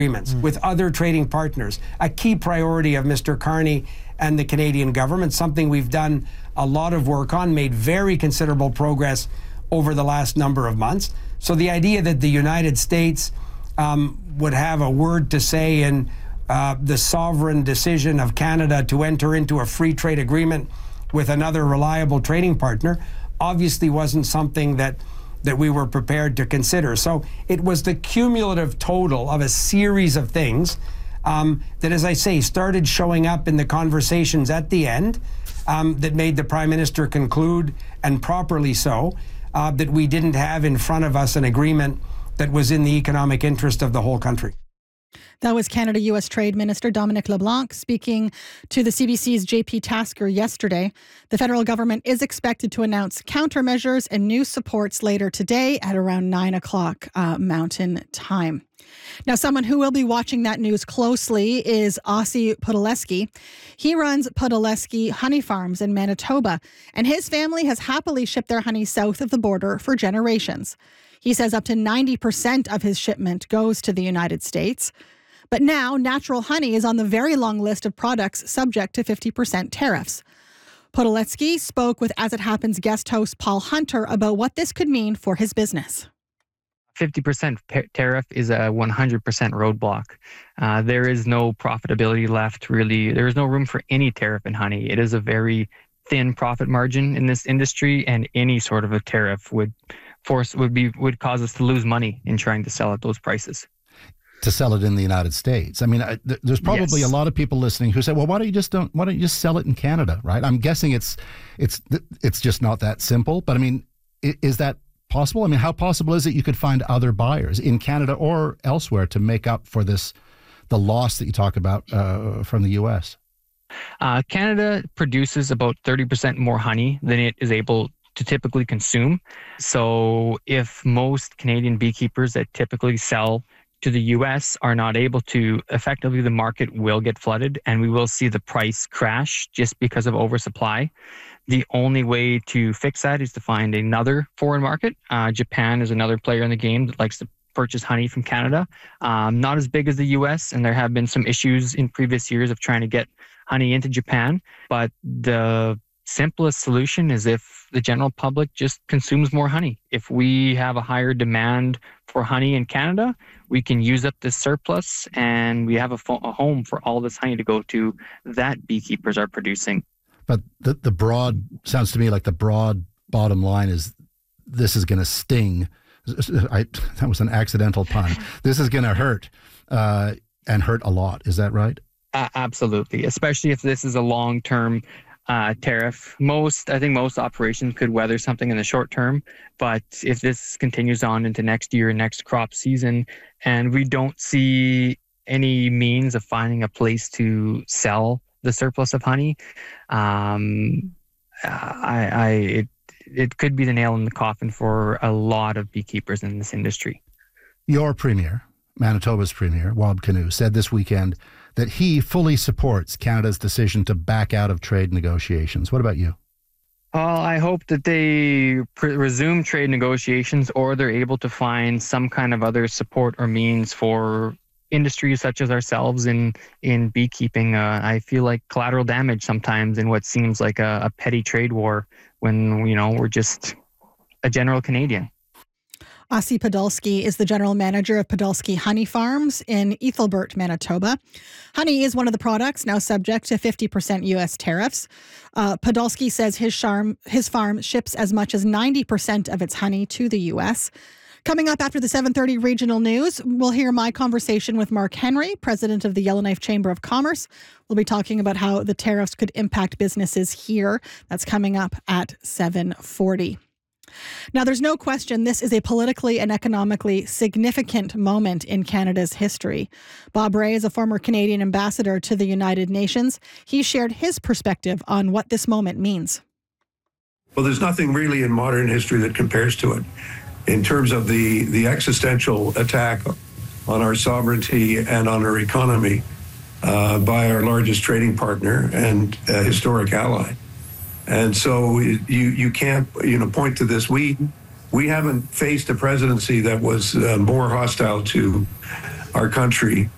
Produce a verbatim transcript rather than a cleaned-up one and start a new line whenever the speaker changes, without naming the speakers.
agreements mm. with other trading partners, a key priority of Mister Carney and the Canadian government, something we've done a lot of work on, made very considerable progress over the last number of months. So the idea that the United States um, would have a word to say in uh, the sovereign decision of Canada to enter into a free trade agreement with another reliable trading partner obviously wasn't something that that we were prepared to consider. So it was the cumulative total of a series of things um, that, as I say, started showing up in the conversations at the end um, that made the Prime Minister conclude, and properly so, uh, that we didn't have in front of us an agreement that was in the economic interest of the whole country.
That was Canada-U S Trade Minister Dominic LeBlanc speaking to the C B C's J P Tasker yesterday. The federal government is expected to announce countermeasures and new supports later today at around nine o'clock uh, Mountain Time. Now, someone who will be watching that news closely is Ossie Podolsky. He runs Podolsky Honey Farms in Manitoba, and his family has happily shipped their honey south of the border for generations. He says up to ninety percent of his shipment goes to the United States. But now, natural honey is on the very long list of products subject to fifty percent tariffs. Podolsky spoke with As It Happens guest host Paul Hunter about what this could mean for his business.
fifty percent tariff is a one hundred percent roadblock. Uh, there is no profitability left, really. There is no room for any tariff in honey. It is a very thin profit margin in this industry, and any sort of a tariff would force would be would cause us to lose money in trying to sell at those prices.
To sell it in the United States. I mean, I, th- there's probably
yes.
a lot of people listening who say, "Well, why don't you just don't? Why don't you just sell it in Canada?" Right? I'm guessing it's it's it's just not that simple. But I mean, is that possible? I mean, how possible is it you could find other buyers in Canada or elsewhere to make up for this, the loss that you talk about uh, from the U S?
Uh, Canada produces about thirty percent more honey than it is able to typically consume. So if most Canadian beekeepers that typically sell to the U S are not able to, effectively the market will get flooded and we will see the price crash just because of oversupply. The only way to fix that is to find another foreign market. Uh, Japan is another player in the game that likes to purchase honey from Canada. Um, not as big as the U S, and there have been some issues in previous years of trying to get honey into Japan. But the simplest solution is if the general public just consumes more honey. If we have a higher demand for honey in Canada, we can use up this surplus and we have a, fo- a home for all this honey to go to that beekeepers are producing.
But the, the broad, sounds to me like the broad bottom line is this is going to sting. I, that was an accidental pun. This is going to hurt uh, and hurt a lot. Is that right?
Uh, absolutely, especially if this is a long-term Uh, tariff. Most, I think most operations could weather something in the short term, but if this continues on into next year, next crop season, and we don't see any means of finding a place to sell the surplus of honey, um, I, I it, it could be the nail in the coffin for a lot of beekeepers in this industry.
Your premier, Manitoba's premier, Wab Kinew, said this weekend that he fully supports Canada's decision to back out of trade negotiations. What about you?
Well, I hope that they pre- resume trade negotiations or they're able to find some kind of other support or means for industries such as ourselves in, in beekeeping. Uh, I feel like collateral damage sometimes in what seems like a, a petty trade war when, you know, we're just a general Canadian.
Ossie Podolsky is the general manager of Podolsky Honey Farms in Ethelbert, Manitoba. Honey is one of the products now subject to fifty percent U S tariffs. Uh, Podolsky says his, charm, his farm ships as much as ninety percent of its honey to the U S. Coming up after the seven thirty regional news, we'll hear my conversation with Mark Henry, president of the Yellowknife Chamber of Commerce. We'll be talking about how the tariffs could impact businesses here. That's coming up at seven forty. Now, there's no question this is a politically and economically significant moment in Canada's history. Bob Rae is a former Canadian ambassador to the United Nations. He shared his perspective on what this moment means.
Well, there's nothing really in modern history that compares to it in terms of the, the existential attack on our sovereignty and on our economy uh, by our largest trading partner and uh, historic ally. And so you you can't you know point to this. We we haven't faced a presidency that was uh, more hostile to our country